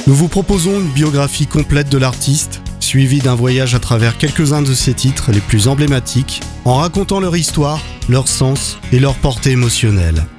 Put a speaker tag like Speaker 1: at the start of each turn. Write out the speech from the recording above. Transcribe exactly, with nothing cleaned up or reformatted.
Speaker 1: Nous vous proposons une biographie complète de l'artiste, suivie d'un voyage à travers quelques-uns de ses titres les plus emblématiques, en racontant leur histoire, leur sens et leur portée émotionnelle.